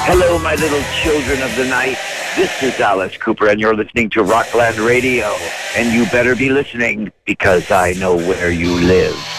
Hello, my little children of the night. This is Alice Cooper, and you're listening to Rockland Radio. And you better be listening, because I know where you live.